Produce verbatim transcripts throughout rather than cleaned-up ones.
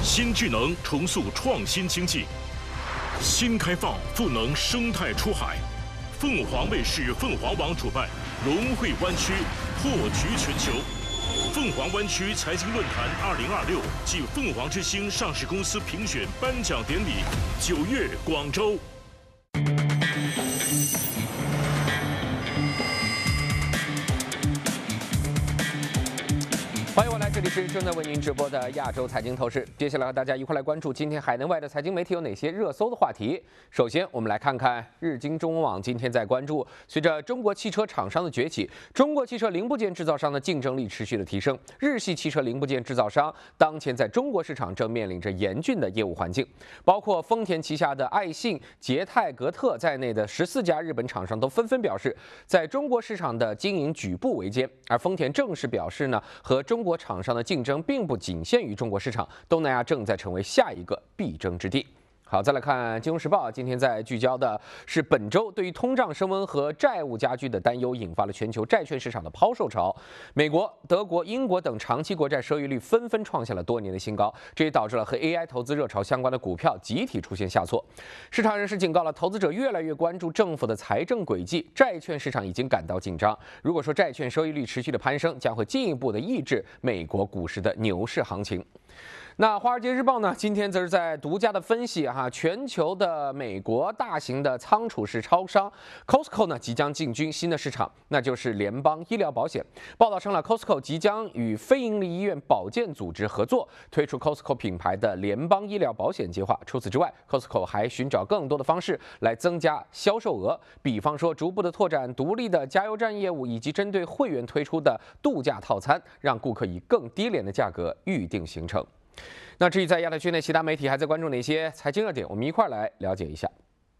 新智能重塑创新经济，新开放赋能生态出海。凤凰卫视凤凰网主办融汇湾区，破局全球。凤凰湾区财经论坛二零二六暨凤凰之星上市公司评选颁奖典礼，九月广州。 欢迎回来，这里是正在为您直播的亚洲财经透视。接下来和大家一块来关注今天海内外的财经媒体有哪些热搜的话题。首先，我们来看看日经中文网今天在关注，随着中国汽车厂商的崛起，中国汽车零部件制造商的竞争力持续的提升，日系汽车零部件制造商当前在中国市场正面临着严峻的业务环境，包括丰田旗下的爱信、捷泰格特在内的十四家日本厂商都纷纷表示，在中国市场的经营举步维艰，而丰田正式表示呢，和中 中国厂商的竞争并不仅限于中国市场，东南亚正在成为下一个必争之地。 好，再来看《金融时报》，今天在聚焦的是本周对于通胀升温和债务加剧的担忧，引发了全球债券市场的抛售潮。美国、德国、英国等长期国债收益率纷纷创下了多年的新高，这也导致了和 A I 投资热潮相关的股票集体出现下挫。市场人士警告了，投资者越来越关注政府的财政轨迹，债券市场已经感到紧张。如果说债券收益率持续的攀升，将会进一步的抑制美国股市的牛市行情。 那《华尔街日报》呢？今天则是在独家的分析哈，全球的美国大型的仓储式超商 Costco 呢即将进军新的市场，那就是联邦医疗保险。报道称了 ，Costco 即将与非营利医院保健组织合作，推出 Costco 品牌的联邦医疗保险计划。除此之外 ，Costco 还寻找更多的方式来增加销售额，比方说逐步的拓展独立的加油站业务，以及针对会员推出的度假套餐，让顾客以更低廉的价格预定行程。 那至于在亚太区内，其他媒体还在关注哪些财经热点？我们一块来了解一下。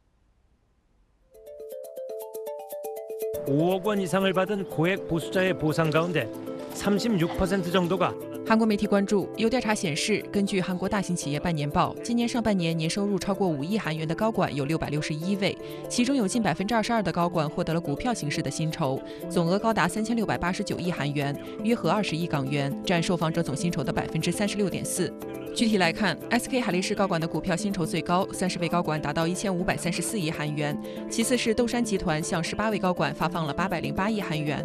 오억 원 이상을 받은 고액 보수자의 보상 가운데 삼십육 퍼센트 정도가 韩国媒体关注，有调查显示，根据韩国大型企业半年报，今年上半年年收入超过五亿韩元的高管有六百六十一位，其中有近百分之二十二的高管获得了股票形式的薪酬，总额高达三千六百八十九亿韩元，约合二十亿港元，占受访者总薪酬的百分之三十六点四。 具体来看 ，S K 海力士高管的股票薪酬最高，三十位高管达到一千五百三十四亿韩元。其次是豆山集团向十八位高管发放了八百零八亿韩元。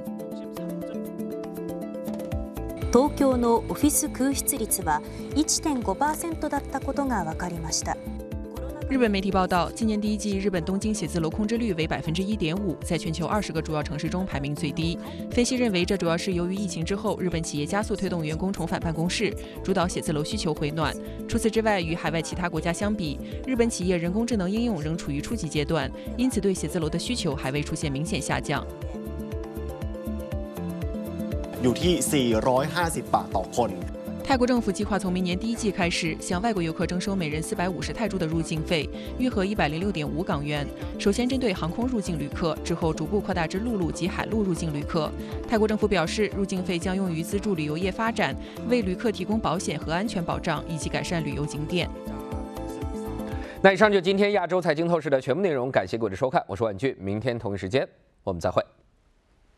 東京のオフィス空室率は いってんごパーセント だったことが分かりました。 日本媒体报道，今年第一季日本东京写字楼空置率为百分之一点五，在全球二十个主要城市中排名最低。分析认为，这主要是由于疫情之后，日本企业加速推动员工重返办公室，主导写字楼需求回暖。除此之外，与海外其他国家相比，日本企业人工智能应用仍处于初级阶段，因此对写字楼的需求还未出现明显下降。 อยู่ที่สี่ร้อยห้าสิบบาทต่อคน泰国政府计划从明年第一季开始，向外国游客征收每人四百五十泰铢的入境费，约合一百零六点五港元。首先针对航空入境旅客，之后逐步扩大至陆路及海陆入境旅客。泰国政府表示，入境费将用于资助旅游业发展，为旅客提供保险和安全保障，以及改善旅游景点。 那以上就今天亚洲财经透视的全部内容，感谢各位的收看，我是万俊，明天同一时间我们再会。